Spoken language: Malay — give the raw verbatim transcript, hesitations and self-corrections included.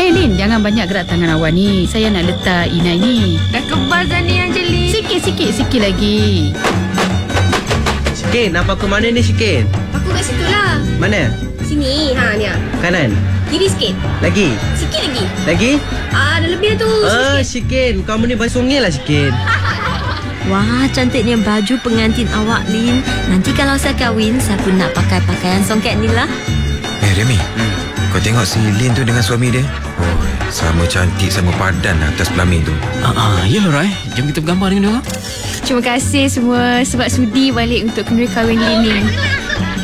Eh Lin, jangan banyak gerak tangan awak ni. Saya nak letak inai ni. Dah kebal dah ni Anjali. Sikit, sikit, sikit lagi. Syikin, nampak ke mana ni Syikin? Aku kat situ lah. Mana? Sini. Ha ni. Kanan? Kiri sikit. Lagi? Sikit lagi. Lagi? Ah, dah lebih dah tu. Ah, Sikit. Syikin, kamu ni basungil lah Syikin. Wah, cantiknya baju pengantin awak, Lin. Nanti kalau saya kahwin, saya pun nak pakai pakaian songket ni lah. Eh Remy, hmm. kau tengok si Lin tu dengan suami dia. Oh, sama cantik, sama padan atas pelamin tu. Ah, ah, ya Rai. Jom kita bergambar dengan dia. Terima kasih semua sebab sudi balik untuk kenduri kahwin Lin ni.